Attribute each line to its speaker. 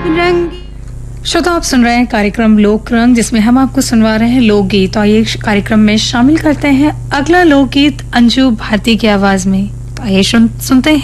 Speaker 1: रंग।
Speaker 2: श्रोता, आप सुन रहे हैं कार्यक्रम लोक रंग, जिसमें हम आपको सुनवा रहे हैं लोकगीत। तो आइए कार्यक्रम में शामिल करते हैं अगला लोकगीत अंजू भारती की आवाज में। तो आइए सुनते हैं।